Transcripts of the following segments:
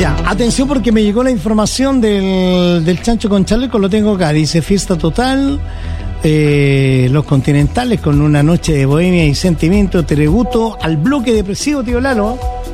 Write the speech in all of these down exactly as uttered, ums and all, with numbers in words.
Ya, atención porque me llegó la información del, del chancho con chaleco, lo tengo acá, dice fiesta total, eh, los Continentales con una noche de bohemia y sentimiento, tributo al bloque depresivo, tío Lalo.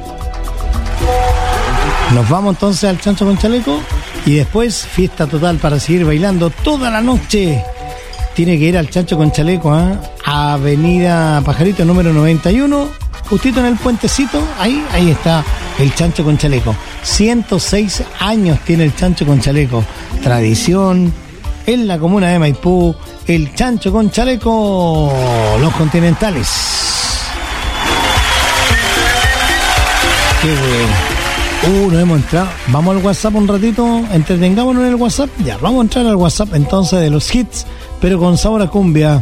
Nos vamos entonces al chancho con chaleco y después fiesta total para seguir bailando toda la noche. Tiene que ir al chancho con chaleco, ¿eh? Avenida Pajarito número noventa y uno, justito en el puentecito, ahí, ahí está el chancho con chaleco. ciento seis años tiene el chancho con chaleco. Tradición en la comuna de Maipú, el chancho con chaleco, los Continentales. Qué bueno. Uh, nos hemos entrado. Vamos al WhatsApp un ratito, entretengámonos en el WhatsApp. Ya, vamos a entrar al WhatsApp entonces de los hits, pero con sabor a cumbia.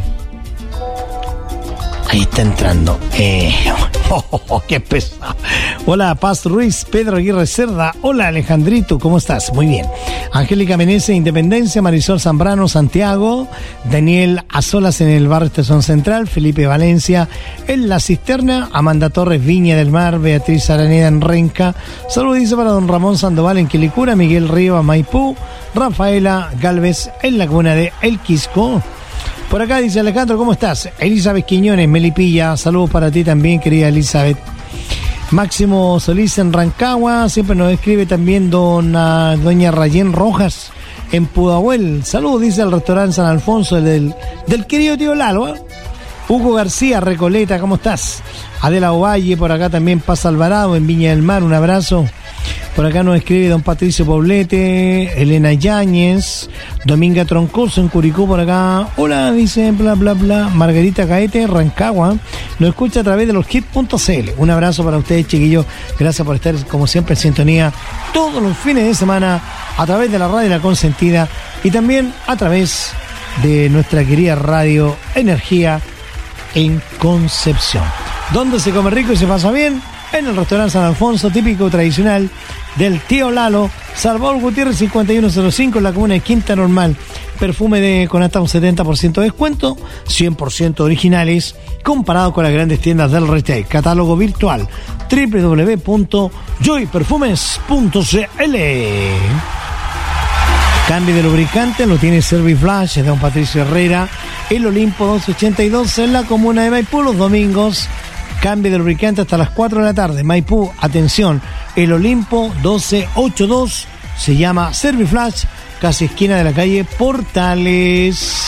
Ahí está entrando. Eh, oh, oh, oh, qué pesado. Hola, Paz Ruiz, Pedro Aguirre Cerda. Hola, Alejandrito, ¿cómo estás? Muy bien. Angélica Meneses, Independencia. Marisol Zambrano, Santiago. Daniel Azolas en el barrio Estación Central. Felipe Valencia en La Cisterna. Amanda Torres, Viña del Mar. Beatriz Araneda en Renca. Saludos dice para don Ramón Sandoval en Quilicura. Miguel Rivas, Maipú. Rafaela Galvez en la comuna de El Quisco. Por acá dice Alejandro, ¿cómo estás? Elizabeth Quiñones, Melipilla, saludos para ti también, querida Elizabeth. Máximo Solís en Rancagua, siempre nos escribe también dona, doña Rayén Rojas en Pudahuel. Saludos, dice el restaurante San Alfonso del, del querido tío Lalo. ¿eh? Hugo García, Recoleta, ¿cómo estás? Adela Ovalle, por acá también Paz Alvarado en Viña del Mar, un abrazo. Por acá nos escribe don Patricio Poblete, Elena Yáñez, Dominga Troncoso en Curicó, por acá. Hola, dice bla bla bla. Margarita Caete, Rancagua. Nos escucha a través de los hits punto c l. Un abrazo para ustedes, chiquillos. Gracias por estar, como siempre, en sintonía todos los fines de semana a través de la radio La Consentida y también a través de nuestra querida radio Energía en Concepción. ¿Dónde se come rico y se pasa bien? En el restaurante San Alfonso, típico tradicional del tío Lalo, Salvador Gutiérrez cincuenta y uno cero cinco, en la comuna de Quinta Normal. Perfume de con hasta un setenta por ciento de descuento, cien por ciento originales, comparado con las grandes tiendas del retail. Catálogo virtual, doble u doble u doble u punto joy perfumes punto c l. Cambio de lubricante lo tiene Serviflash, es de don Patricio Herrera, el Olimpo doscientos ochenta y dos en la comuna de Maipú, los domingos. Cambio de lubricante hasta las cuatro de la tarde. Maipú, atención, el Olimpo doce ochenta y dos se llama Serviflash, casi esquina de la calle Portales.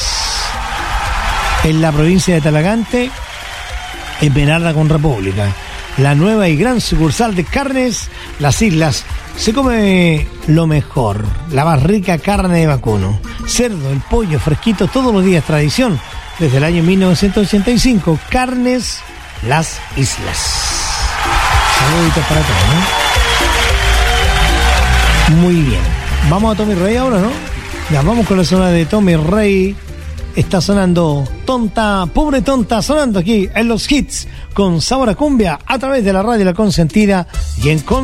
En la provincia de Talagante, en Penarda con República. La nueva y gran sucursal de carnes, Las Islas. Se come lo mejor, la más rica carne de vacuno. Cerdo, el pollo fresquito todos los días, tradición desde el año mil novecientos ochenta y cinco. Carnes Las Islas. Saluditos para todos, ¿no? Muy bien. Vamos a Tommy Rey ahora, ¿no? Ya, vamos con la zona de Tommy Rey. Está sonando Tonta, Pobre Tonta, sonando aquí en los hits con sabor a cumbia a través de la radio La Consentida y en Con